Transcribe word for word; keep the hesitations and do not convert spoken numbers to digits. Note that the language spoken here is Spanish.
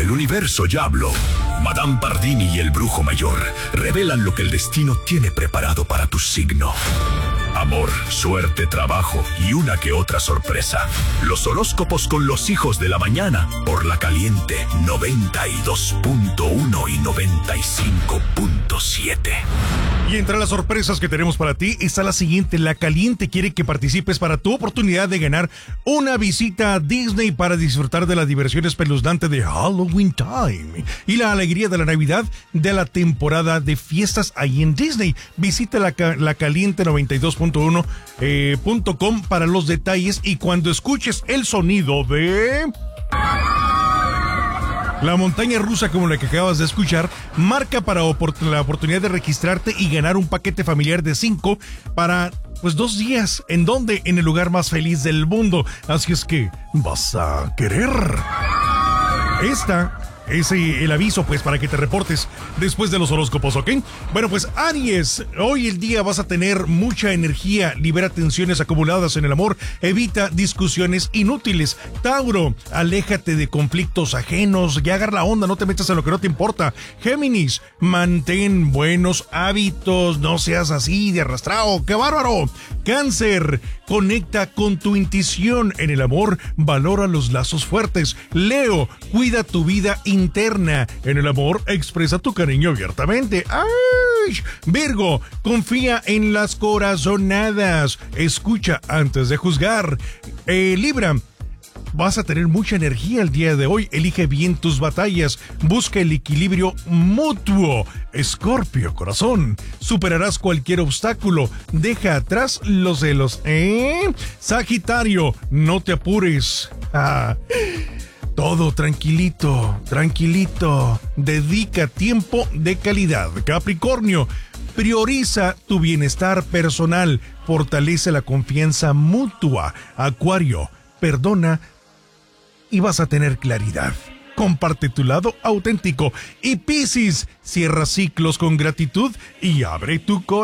El universo ya habló. Madame Pardini y el brujo mayor revelan lo que el destino tiene preparado para tu signo. Amor, suerte, trabajo y una que otra sorpresa. Los horóscopos con los hijos de la mañana por La Caliente noventa y dos punto uno y noventa y cinco punto siete. Y entre las sorpresas que tenemos para ti está la siguiente. La Caliente quiere que participes para tu oportunidad de ganar una visita a Disney para disfrutar de la diversión espeluznante de Halloween Time y la alegría de la Navidad de la temporada de fiestas ahí en Disney. Visita la, la Caliente noventa y dos punto uno punto com para los detalles, y cuando escuches el sonido de la montaña rusa como la que acabas de escuchar, marca para opor- la oportunidad de registrarte y ganar un paquete familiar de cinco para pues dos días. ¿En dónde? En el lugar más feliz del mundo. Así es que vas a querer. Esta es el aviso, pues, para que te reportes después de los horóscopos, ¿ok? Bueno, pues, Aries, hoy el día vas a tener mucha energía, libera tensiones acumuladas en el amor, evita discusiones inútiles. Tauro, aléjate de conflictos ajenos, ya agarra la onda, no te metas en lo que no te importa. Géminis, mantén buenos hábitos, no seas así de arrastrado, ¡qué bárbaro! Cáncer, conecta con tu intuición en el amor, valora los lazos fuertes. Leo, cuida tu vida interna. En el amor, expresa tu cariño abiertamente. ¡Ay! Virgo, confía en las corazonadas. Escucha antes de juzgar. Eh, Libra, vas a tener mucha energía el día de hoy. Elige bien tus batallas. Busca el equilibrio mutuo. Escorpio, corazón, superarás cualquier obstáculo. Deja atrás los celos, ¿eh? Sagitario, no te apures. Ah, todo tranquilito, tranquilito. Dedica tiempo de calidad. Capricornio, prioriza tu bienestar personal. Fortalece la confianza mutua. Acuario, perdona y vas a tener claridad. Comparte tu lado auténtico. Y Piscis, cierra ciclos con gratitud y abre tu corazón.